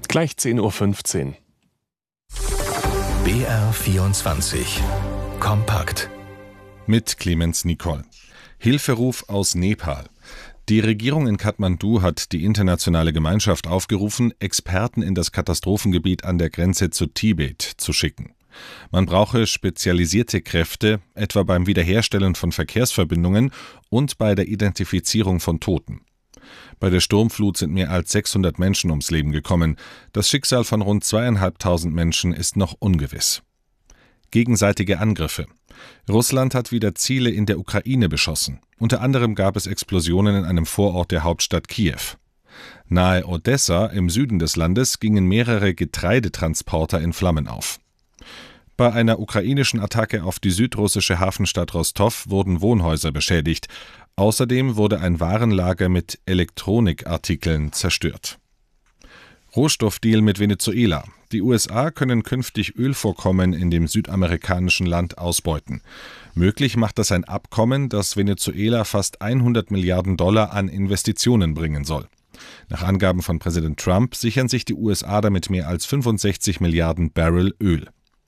Gleich 10:15 Uhr. BR24 Kompakt mit Clemens Nicol. Hilferuf aus Nepal. Die Regierung in Kathmandu hat die internationale Gemeinschaft aufgerufen, Experten in das Katastrophengebiet an der Grenze zu Tibet zu schicken. Man brauche spezialisierte Kräfte, etwa beim Wiederherstellen von Verkehrsverbindungen und bei der Identifizierung von Toten. Bei der Sturmflut sind mehr als 600 Menschen ums Leben gekommen. Das Schicksal von rund 2.500 Menschen ist noch ungewiss. Gegenseitige Angriffe. Russland hat wieder Ziele in der Ukraine beschossen. Unter anderem gab es Explosionen in einem Vorort der Hauptstadt Kiew. Nahe Odessa im Süden des Landes gingen mehrere Getreidetransporter in Flammen auf. Bei einer ukrainischen Attacke auf die südrussische Hafenstadt Rostow wurden Wohnhäuser beschädigt. Außerdem wurde ein Warenlager mit Elektronikartikeln zerstört. Rohstoffdeal mit Venezuela. Die USA können künftig Ölvorkommen in dem südamerikanischen Land ausbeuten. Möglich macht das ein Abkommen, das Venezuela fast 100 Milliarden $100 an Investitionen bringen soll. Nach Angaben von Präsident Trump sichern sich die USA damit mehr als 65 Milliarden Barrel Öl.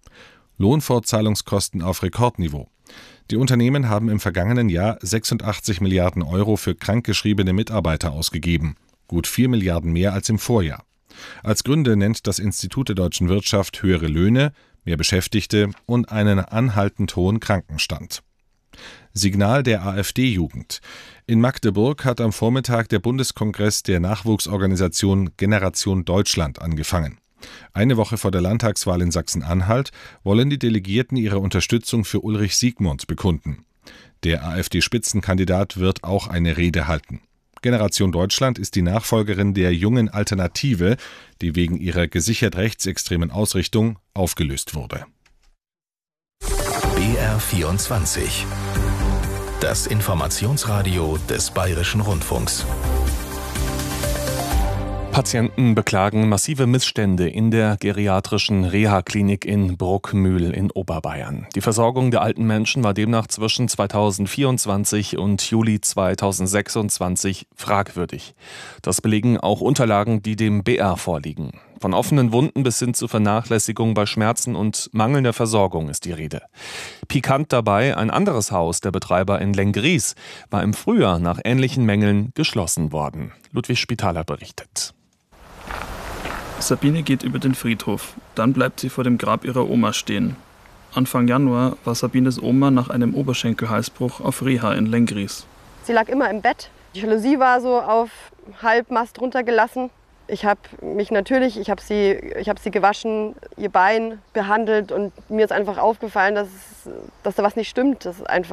Lohnfortzahlungskosten auf Rekordniveau. Die Unternehmen haben im vergangenen Jahr 86 Milliarden € für krankgeschriebene Mitarbeiter ausgegeben, gut 4 Milliarden mehr als im Vorjahr. Als Gründe nennt das Institut der deutschen Wirtschaft höhere Löhne, mehr Beschäftigte und einen anhaltend hohen Krankenstand. Signal der AfD-Jugend. In Magdeburg hat am Vormittag der Bundeskongress der Nachwuchsorganisation Generation Deutschland angefangen. Eine Woche vor der Landtagswahl in Sachsen-Anhalt wollen die Delegierten ihre Unterstützung für Ulrich Siegmund bekunden. Der AfD-Spitzenkandidat wird auch eine Rede halten. Generation Deutschland ist die Nachfolgerin der Jungen Alternative, die wegen ihrer gesichert rechtsextremen Ausrichtung aufgelöst wurde. BR24 Das Informationsradio des Bayerischen Rundfunks. Patienten beklagen massive Missstände in der geriatrischen Reha-Klinik in Bruckmühl in Oberbayern. Die Versorgung der alten Menschen war demnach zwischen 2024 und Juli 2026 fragwürdig. Das belegen auch Unterlagen, die dem BR vorliegen. Von offenen Wunden bis hin zu Vernachlässigung bei Schmerzen und mangelnder Versorgung ist die Rede. Pikant dabei, ein anderes Haus der Betreiber in Lenggries war im Frühjahr nach ähnlichen Mängeln geschlossen worden. Ludwig Spitaler berichtet. Sabine geht über den Friedhof. Dann bleibt sie vor dem Grab ihrer Oma stehen. Anfang Januar war Sabines Oma nach einem Oberschenkelhalsbruch auf Reha in Lenggries. Sie lag immer im Bett. Die Jalousie war so auf Halbmast runtergelassen. Ich habe sie gewaschen, ihr Bein behandelt und mir ist einfach aufgefallen, dass da was nicht stimmt.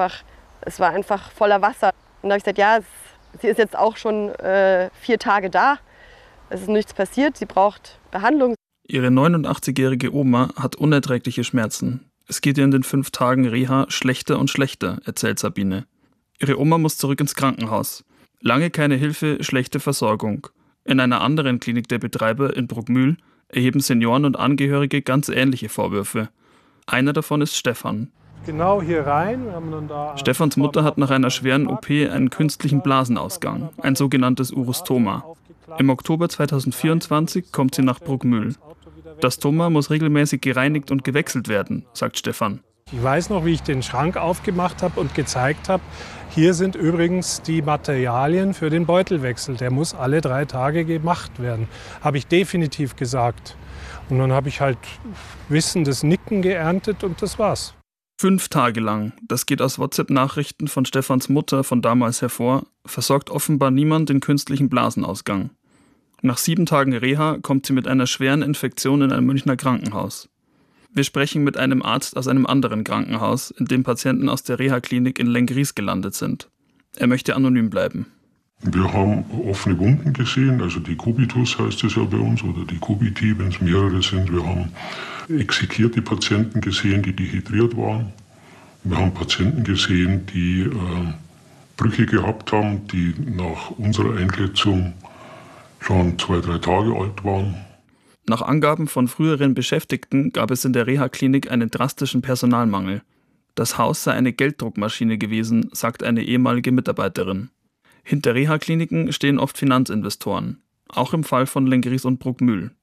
Es war einfach voller Wasser. Und da habe ich gesagt, ja, sie ist jetzt auch schon 4 Tage da. Es ist nichts passiert, sie braucht Behandlung. Ihre 89-jährige Oma hat unerträgliche Schmerzen. Es geht ihr in den 5 Tagen Reha schlechter und schlechter, erzählt Sabine. Ihre Oma muss zurück ins Krankenhaus. Lange keine Hilfe, schlechte Versorgung. In einer anderen Klinik der Betreiber in Bruckmühl erheben Senioren und Angehörige ganz ähnliche Vorwürfe. Einer davon ist Stefan. Genau hier rein. Stefans Mutter hat nach einer schweren OP einen künstlichen Blasenausgang, ein sogenanntes Urostoma. Im Oktober 2024 kommt sie nach Bruckmühl. Das Stoma muss regelmäßig gereinigt und gewechselt werden, sagt Stefan. Ich weiß noch, wie ich den Schrank aufgemacht habe und gezeigt habe, hier sind übrigens die Materialien für den Beutelwechsel. Der muss alle 3 Tage gemacht werden, habe ich definitiv gesagt. Und dann habe ich halt wissendes Nicken geerntet und das war's. 5 Tage lang, das geht aus WhatsApp-Nachrichten von Stefans Mutter von damals hervor, versorgt offenbar niemand den künstlichen Blasenausgang. Nach 7 Tagen Reha kommt sie mit einer schweren Infektion in ein Münchner Krankenhaus. Wir sprechen mit einem Arzt aus einem anderen Krankenhaus, in dem Patienten aus der Reha-Klinik in Lenggries gelandet sind. Er möchte anonym bleiben. Wir haben offene Wunden gesehen, also die Kubitus heißt es ja bei uns, oder die Kubiti, wenn es mehrere sind. Wir haben exekierte Patienten gesehen, die dehydriert waren. Wir haben Patienten gesehen, die Brüche gehabt haben, die nach unserer Einschätzung schon 2-3 Tage alt waren. Nach Angaben von früheren Beschäftigten gab es in der Reha-Klinik einen drastischen Personalmangel. Das Haus sei eine Gelddruckmaschine gewesen, sagt eine ehemalige Mitarbeiterin. Hinter Reha-Kliniken stehen oft Finanzinvestoren, auch im Fall von Lenggries und Bruckmühl.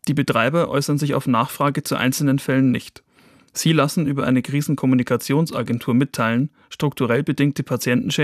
Die Betreiber äußern sich auf Nachfrage zu einzelnen Fällen nicht. Sie lassen über eine Krisenkommunikationsagentur mitteilen, strukturell bedingte Patientenschäden